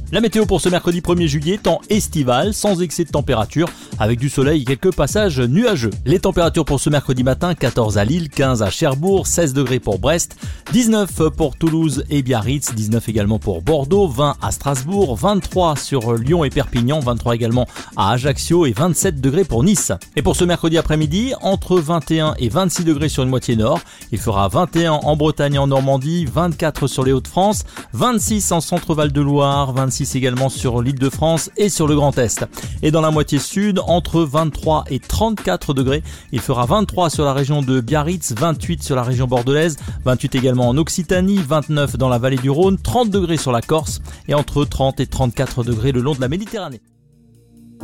La météo pour ce mercredi 1er juillet, temps estival, sans excès de température, avec du soleil et quelques passages nuageux. Les températures pour ce mercredi matin, 14 à Lille, 15 à Cherbourg, 16 degrés pour Brest, 19 pour Toulouse et Biarritz, 19 également pour Bordeaux, 20 à Strasbourg, 23 sur Lyon et Perpignan, 23 également à Ajaccio et 27 degrés pour Nice. Et pour ce mercredi après-midi, entre 21 et 26 degrés sur une moitié nord, il fera 21 en Bretagne et en Normandie, 24 sur les Hauts-de-France, 26 en Centre-Val de Loire, 26 également sur l'Île-de-France et sur le Grand Est. Et dans la moitié sud, entre 23 et 34 degrés, il fera 23 sur la région de Biarritz, 28 sur la région bordelaise, 28 également en Occitanie, 29 dans la vallée du Rhône, 30 degrés sur la Corse et entre 30 et 34 degrés le long de la Méditerranée.